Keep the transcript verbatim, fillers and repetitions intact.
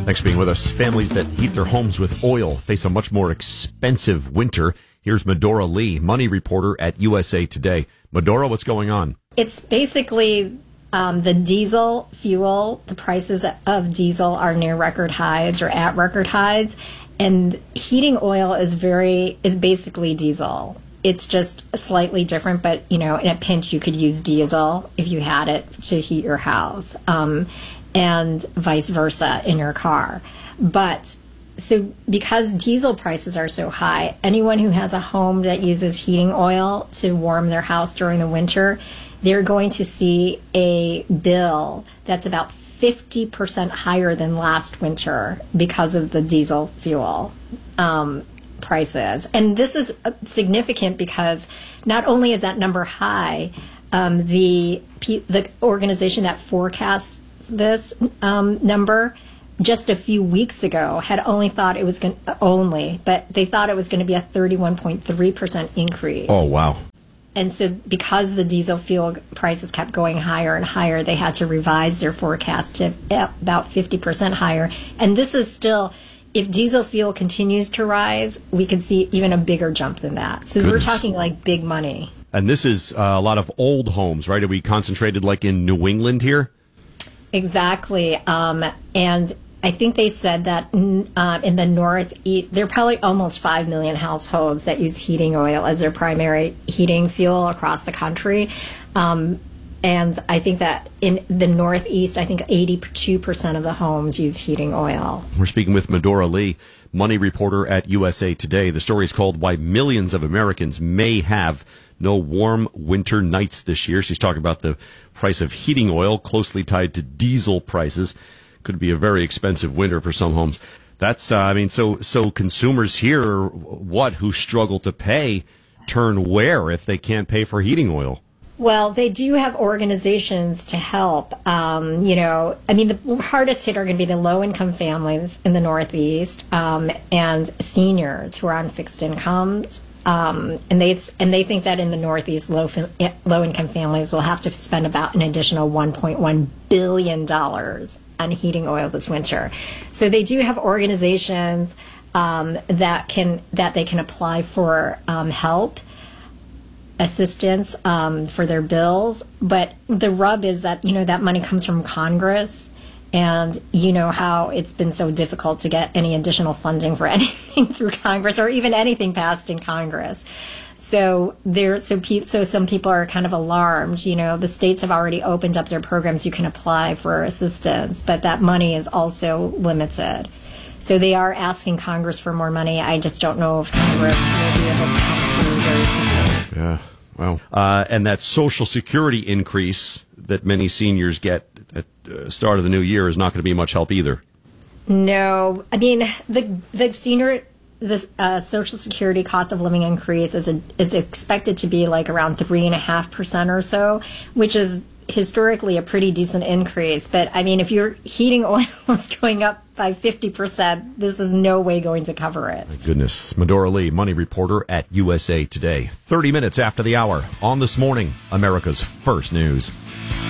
Thanks for being with us. Families that heat their homes with oil face a much more expensive winter. Here's Medora Lee, money reporter at U S A Today. Medora, what's going on? It's basically um, the diesel fuel. The prices of diesel are near record highs or at record highs. And heating oil is very is basically diesel. It's just slightly different, but, you know, in a pinch, you could use diesel if you had it to heat your house, um, and vice versa in your car. But so because diesel prices are so high, anyone who has a home that uses heating oil to warm their house during the winter, they're going to see a bill that's about fifty percent higher than last winter because of the diesel fuel um, prices. And this is significant because not only is that number high, um, the the organization that forecasts this um, number just a few weeks ago had only thought it was going only, but they thought it was going to be a thirty-one point three percent increase. Oh, wow. And so because the diesel fuel prices kept going higher and higher, they had to revise their forecast to about fifty percent higher. And this is still, if diesel fuel continues to rise, we could see even a bigger jump than that. So Goodness. We're talking like big money. And this is uh, a lot of old homes, right? Are we concentrated like in New England here? Exactly. Um, and I think they said that uh, in the Northeast, there are probably almost five million households that use heating oil as their primary heating fuel across the country. Um, and I think that in the Northeast, I think eighty-two percent of the homes use heating oil. We're speaking with Medora Lee, money reporter at U S A Today. The story is called Why Millions of Americans May Have No Warm Winter Nights This Year. She's talking about the price of heating oil closely tied to diesel prices. Could be a very expensive winter for some homes. That's, uh, I mean, so so consumers here, what, who struggle to pay, turn where if they can't pay for heating oil? Well, they do have organizations to help. Um, you know, I mean, the hardest hit are going to be the low-income families in the Northeast um, and seniors who are on fixed incomes. Um, and they and they think that in the Northeast, low low income families will have to spend about an additional one point one billion dollars on heating oil this winter. So they do have organizations um, that can that they can apply for um, help, assistance um, for their bills. But the rub is that, you know, that money comes from Congress. And you know how it's been so difficult to get any additional funding for anything through Congress or even anything passed in Congress. So there, so pe- so some people are kind of alarmed. You know, the states have already opened up their programs. You can apply for assistance, but that money is also limited. So they are asking Congress for more money. I just don't know if Congress will be able to come through very quickly. Yeah, well, uh, and that Social Security increase that many seniors get at the start of the new year is not going to be much help either. No, I mean, the the senior, the uh, Social Security cost of living increase is a, is expected to be like around three and a half percent or so, which is historically a pretty decent increase. But I mean, if your heating oil is going up by fifty percent, this is no way going to cover it. My goodness. Medora Lee, money reporter at U S A Today. thirty minutes after the hour on This Morning, America's First News.